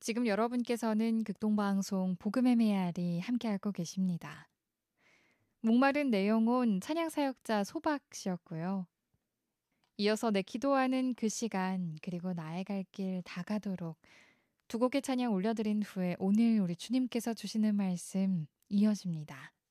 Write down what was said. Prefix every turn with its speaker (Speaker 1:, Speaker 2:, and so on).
Speaker 1: 지금 여러분께서는 극동방송 복음의 메아리 함께하고 계십니다. 목마른 내영혼 찬양 사역자 소박 씨였고요. 이어서 내 기도하는 그 시간 그리고 나의 갈 길 다 가도록 두 곡의 찬양 올려드린 후에 오늘 우리 주님께서 주시는 말씀 이어집니다.